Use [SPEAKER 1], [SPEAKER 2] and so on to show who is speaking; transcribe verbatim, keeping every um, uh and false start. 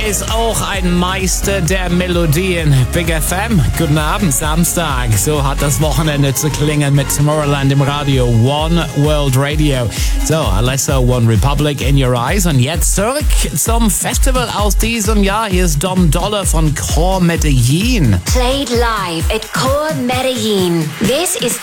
[SPEAKER 1] ist auch ein Meister der Melodien. Big F M, guten Abend, Samstag. So hat das Wochenende zu klingen mit Tomorrowland im Radio. One World Radio. So, Alesso, One Republic in your eyes. Und jetzt zurück zum Festival aus diesem Jahr. Hier ist Dom Dolla von Core Medellin.
[SPEAKER 2] Played live at Core Medellin. This is